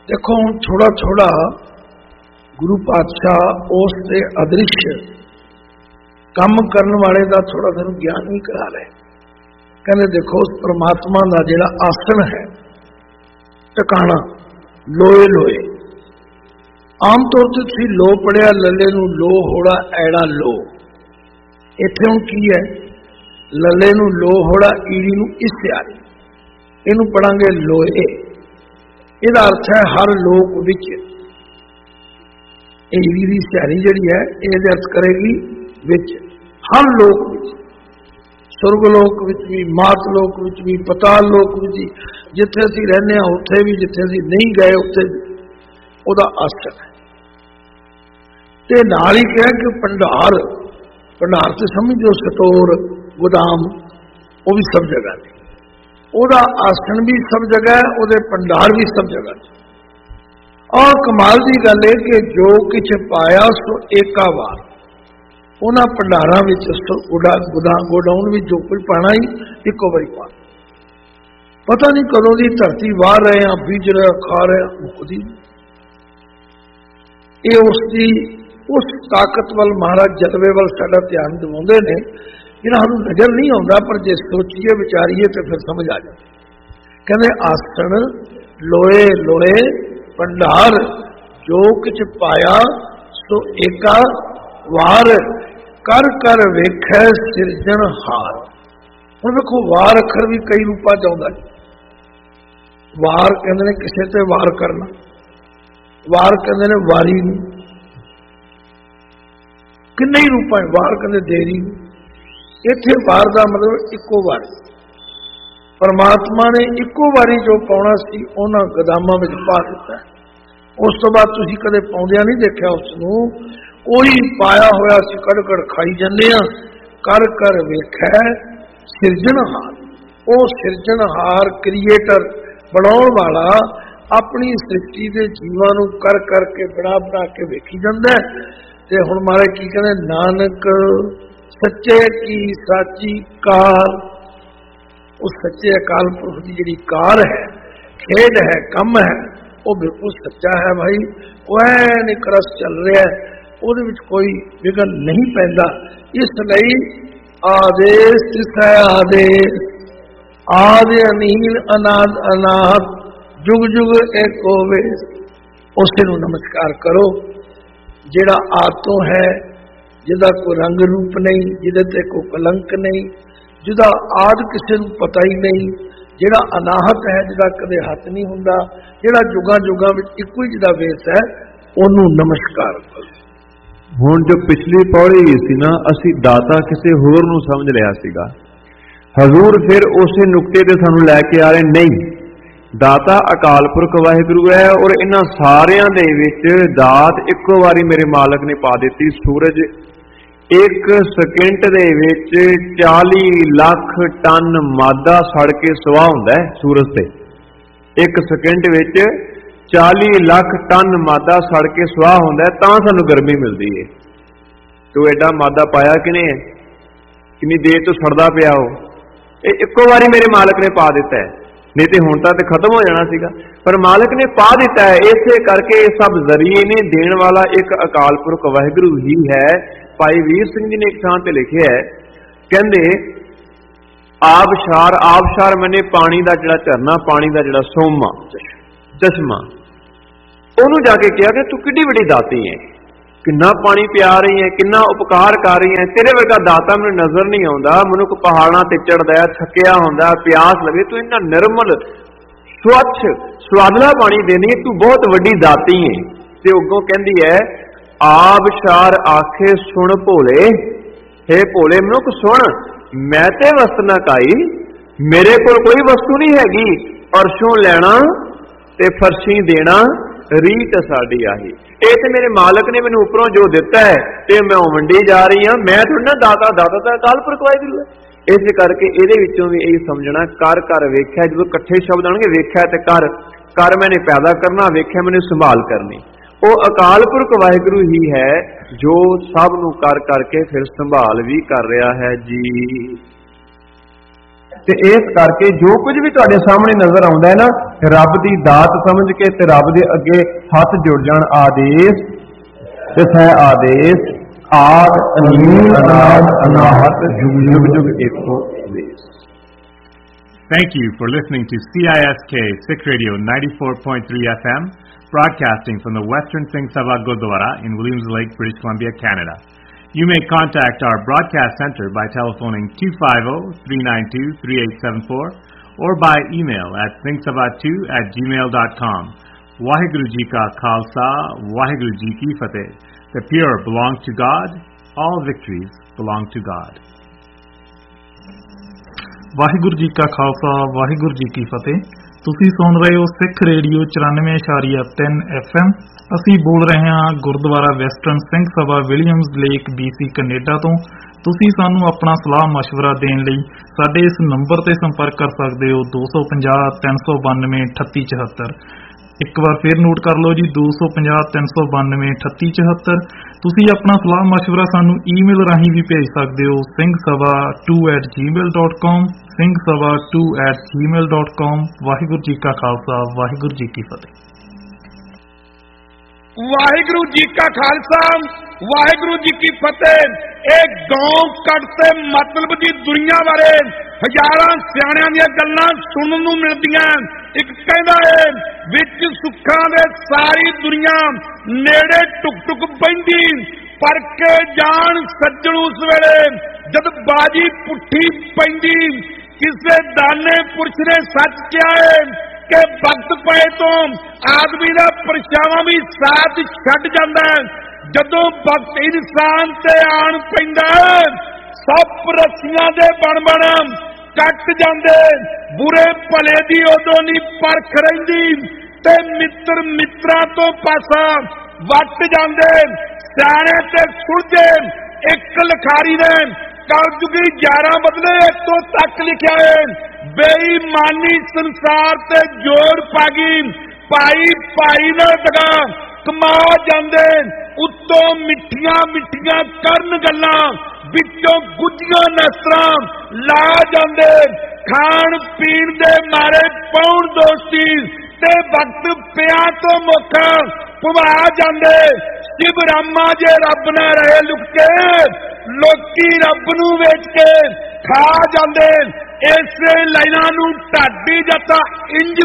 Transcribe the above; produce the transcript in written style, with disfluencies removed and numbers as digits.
देखो हुण थोड़ा थोड़ा गुरु पातशाह उस दे अदृश्य काम करने वाले का थोड़ा थोड़ा ज्ञान भी करा रहे। कहते देखो उस परमात्मा का जिहड़ा आसन है टिकाणा लोए लोए, आम तौर पर तुसीं लो पढ़िया लले नूं लो होड़ा ऐड़ा लो, इत्थे हुण की है लले नूं लो होड़ा ईड़ी नूं इस्यारी, इनू पढ़ांगे लोए। ਇਹਦਾ अर्थ है हर लोक विच, ईड़ी दी सियारी जिहड़ी है ਇਹਦੇ अर्थ करेगी विच, हर लोक विच, सुरगलोक विच भी, मातलोक विच भी, पताल लोक विच भी, जिथे असीं रहने उत्थे भी, जिथे असीं नहीं गए उत्थे भी ਉਹਦਾ आसन है। ते नाल ही कहा कि भंडार, भंडार से समझो स्टोर गोदाम, वो भी सब जगह ने, ਉਹਦਾ आसन भी सब जगह है, ਉਹਦੇ भंडार भी सब जगह। और कमाल की गल है कि जो कुछ पाया सो एका वार, उन्होंने भंडारा गोडाउन में जो कुछ पाना ही एको बारी पा, पता नहीं कदों की धरती वार रहे हैं, बीज रहे खा रहे मुकदी। ये उसकी उस ताकत वाल महाराज जलवे वाल साडा ध्यान दिवाउंदे ने, जिन्हां नूं नजर नहीं आता, पर जे सोचिए विचारीए तो फिर समझ आ जाए। कहते आसन लोए लोए भंडार, जो कुछ पाया सो एका वार, कर कर वेखै सिरजनहार। हुण देखो वार अखर भी कई रूपां च आउंदा है। वार कहते ने किसी ते वार करना, वार कहते ने वारी नूं, किन्ने ही रूपां वार कहते देरी नूं। इत्थे वार का मतलब इको बारी, परमात्मा ने इको बारी जो पाउणा सी उन्हां गोदामां विच पा दिता। उस तो बाद तुसीं कदे पाउंदिआं नहीं देखिआ उसनूं, ਉਹੀ पाया होया सी कड़ कड़ खाई जाने। कर कर वेखै सिरजनहार, वो सिरजनहार क्रिएटर बनाउण वाला अपनी सृष्टि के जीवां नूं कर करके बना बना के वेखी जांदा है। ते हुण महाराज की कहंदे, नानक सच्चे की साची कार, उस सच्चे अकाल पुरख की जिहड़ी कार है, खेड है, कम है, वो बिल्कुल सच्चा है भाई। वह निकरस चल रहा है, ਉਹਦੇ ਵਿੱਚ कोई विघन नहीं पैंदा। इसलिए आदेश है आदेश, आदि अनील अनाद अनाहत, जुग जुग एक होवे। उसे नूं नमस्कार करो जिहड़ा आतो है, जिहदा कोई रंग रूप नहीं, जिहदे ते कोई कलंक नहीं, जिहदा आद किसी नूं पता ही नहीं, जिहड़ा अनाहत है, जिहदा कदे हथ नहीं हुंदा, जिहड़ा जुगां जुगां विच इक्को ही जिहदा वेस है, ਉਹਨੂੰ नमस्कार करो। ਹੁਣ जो पिछली पौड़ी सी ना, असी दाता किसी होर नूं समझ लिया सीगा। हजूर फिर उस नुकते ते सानू लैके आ रहे, नहीं, दाता अकाल पुरख वाहिगुरू है, और इन्हां सारियां दे विच दात इक्को वारी मेरे मालक ने पा दित्ती। सूरज एक सेकंड दे विच 40 लाख टन मादा सड़ के सुआह हुंदा है सूरज ते। एक सेकंड विच 40 लाख टन मादा सड़ के सुआह होंदा है, तां सानू गर्मी मिलती है। तो एडा मादा पाया किने है, कितनी देर तो सड़दा पिया हो, ये इक्को बारी मेरे मालक ने पा दिता है, नहीं तो हुण तां खत्म हो जाना सीगा, पर मालक ने पा दिता है। इसे करके सब जरिए ने देण वाला एक अकाल पुरख वाहिगुरू ही है। भाई वीर सिंह जी ने एक थां ते लिखिआ है, कहंदे आबशार, आबशार मैंने पानी का जिहड़ा झरना, पानी का जिहड़ा सोमा चश्मा, ਉਹਨੂੰ जाके कहा कि तू किड्डी बड़ी दाती है, किन्ना पानी पिया रही है, किन्ना उपकार कर रही है, तेरे वर्गा दाता मैनूं नजर नहीं आउंदा। मनुख पहाड़ां ते चढ़दा है, थकिया हुंदा, प्यास लगे, तू इन्ना निर्मल स्वच्छ स्वादला पानी देनी है, तू बहुत वड्डी दाती है। ते अगों कहंदी है, आबशार आखे सुन भोले, हे भोले मनुख सुन, मैं ते वस्त ना काई, मेरे कोल कोई वस्तु नहीं हैगी, अरशों लैना ते फरशी देना रीत साडी आही। ये तो मेरे मालक ने मैनूं उपरों जो दिता है ते मैं वंडी जा रही हाँ, मैं थोड़ा ना दाता, दाता तो अकाल पुरख वाहिगुरू है। इस करके ये विचों भी यही समझना, कर कर वेख्या, जो इकट्ठे शब्द आउणगे, वेख्या ते कर, कर मैंने पैदा करना, वेख्या मैंने संभाल करनी, वो अकाल पुरख वाहिगुरू ही है जो सब नूं कर करके फिर संभाल भी कर रहा है जी। ਤੇ ਇਸ ਕਰਕੇ ਜੋ ਕੁਝ ਵੀ ਤੁਹਾਡੇ ਸਾਹਮਣੇ ਨਜ਼ਰ ਆਉਂਦਾ ਹੈ ਨਾ, ਰੱਬ ਦੀ ਦਾਤ ਸਮਝ ਕੇ ਤੇ ਰੱਬ ਦੇ ਅੱਗੇ ਹੱਥ ਜੁੜ ਜਾਣ। ਆਦੇਸ਼ ਤੇ ਸਹਿ ਆਦੇਸ਼, ਆਦ ਅਨੀਲ ਅਨਾਦ ਅਨਾਹਤ, ਜੁਗ ਜੁਗ ਜੁਗ ਏਕੋ ਦੇਸ਼। Thank you for listening to CISK Sikh Radio 94.3 FM, broadcasting from the Western Singh Sabha Gurdwara in Williams Lake, British Columbia, Canada. You may contact our broadcast center by telephoning 250-392-3874 or by email at singhsabha2@gmail.com. Waheguru Ji Ka Khalsa, Waheguru Ji Ki Fateh. The pure belong to God, all victories belong to God. Waheguru ji ਕਾ ਖਾਲਸਾ, ਵਾਹਿਗੁਰੂ ਜੀ ਕੀ ਫਤਿਹ। ਤੁਸੀਂ ਸੁਣ ਰਹੇ ਹੋ ਸਿੱਖ radio 94.3 FM। ਅਸੀਂ ਬੋਲ ਰਹੇ ਹਾਂ Gurdwara western Singh Sabha Williams lake BC Canada ਤੋਂ। ਤੁਸੀਂ ਸਾਨੂੰ ਆਪਣਾ ਸਲਾਹ ਮਸ਼ਵਰਾ ਦੇਣ ਲਈ ਸਾਡੇ ਇਸ ਨੰਬਰ ਤੇ ਸੰਪਰਕ ਕਰ ਸਕਦੇ ਹੋ 250-392-3874। ਇੱਕ ਵਾਰ ਫਿਰ ਨੋਟ ਕਰ ਲਓ ਜੀ, 250-392-3874। ਤੁਸੀਂ ਆਪਣਾ ਸਲਾਹ ਮਸ਼ਵਰਾ ਸਾਨੂੰ ਈਮੇਲ ਰਾਹੀਂ ਵੀ ਭੇਜ ਸਕਦੇ ਹੋ singhsabha2@gmail.com, singhsabha2@gmail.com। ਵਾਹਿਗੁਰੂ ਜੀ ਕਾ ਖਾਲਸਾ, ਵਾਹਿਗੁਰੂ ਜੀ ਕੀ ਫਤਿਹ। ਵਾਹਿਗੁਰੂ ਜੀ ਕਾ ਖਾਲਸਾ, ਵਾਹਿਗੁਰੂ ਜੀ ਕੀ ਫਤਿਹ। ਇਹ ਗਾਉਂ ਕੱਢਤੇ ਮਤਲਬ ਦੀ ਦੁਨੀਆ ਬਾਰੇ ਹਜ਼ਾਰਾਂ ਸਿਆਣਿਆਂ ਦੀਆਂ ਗੱਲਾਂ ਸੁਣਨ ਨੂੰ ਮਿਲਦੀਆਂ। ਇੱਕ ਕਹਿੰਦਾ ਏ ਵਿੱਚ ਸੁੱਖਾਂ ਦੇ ਸਾਰੀ ਦੁਨੀਆ ਨੇੜੇ ਟੁਕ ਟੁਕ ਬਹਿੰਦੀ, ਪਰ ਕੇ ਜਾਣ ਸੱਜਣ ਉਸ ਵੇਲੇ ਜਦ ਬਾਜੀ ਪੁੱਠੀ ਪੈਂਦੀ। ਕਿਸੇ ਦਾਨੇ ਪੁਰਸ਼ ਨੇ ਸੱਚ ਕਿਹਾ ਏ ਕਿ ਵਕਤ ਪਏ ਤੋਂ ਆਦਮੀ ਦਾ ਪਰਛਾਵਾਂ ਵੀ ਸਾਥ ਛੱਡ ਜਾਂਦਾ ਹੈ। ਜਦੋਂ ਵਕਤ ਇਨਸਾਨ ਤੇ ਆਣ ਪੈਂਦਾ, ਸਭ ਰੱਸੀਆਂ ਦੇ ਬਣ ਕੱਟ ਜਾਂਦੇ। ਬੁਰੇ ਭਲੇ ਦੀ ਉਦੋਂ ਨਹੀਂ ਪਰਖ ਰਹਿੰਦੀ ਤੇ ਮਿੱਤਰ ਮਿੱਤਰਾਂ ਤੋਂ ਪਾਸਾ ਵੱਟ ਜਾਂਦੇ। ਸਿਆਣੇ ਤੇ ਸੁਲਝੇ ਇੱਕ ਲਖਾਰੀ ਨੇ ਕਲਯੁਗੀ 11 ਬਦਲੇ ਇੱਥੋਂ ਤੱਕ ਲਿਖਿਆ ਹੈ, ਬੇਈਮਾਨੀ ਸੰਸਾਰ ਤੇ ਜੋਰ ਪਾ ਗਈ, ਭਾਈ ਭਾਈ ਨਾਲ ਦਗਾ ਕਮਾ ਜਾਂਦੇ। ਉੱਤੋਂ ਮਿੱਠੀਆਂ ਮਿੱਠੀਆਂ ਕਰਨ ਗੱਲਾਂ, ਵਿੱਚੋਂ ਗੁੱਝੀਆਂ ਨਸਰਾਂ ਲਾ ਜਾਂਦੇ। ਖਾਣ ਪੀਣ ਦੇ ਮਾਰੇ ਪਾਉਣ ਦੋਸਤੀ ਤੇ ਵਕਤ ਪਿਆ ਤੋਂ ਮੌਕਾ ਭੁਲਾ ਜਾਂਦੇ। ਸ਼ਿਵ ਰਾਮਾ ਜੇ ਰੱਬ ਨਾ ਰਹੇ ਲੁਕ ਕੇ, ਲੋਕੀ ਰੱਬ ਨੂੰ ਵੇਚ ਕੇ ਖਾ ਜਾਂਦੇ। ਇਸੇ ਲਾਈਨਾਂ ਨੂੰ ਢਾਡੀ ਜਾਂ ਤਾਂ ਇੰਜ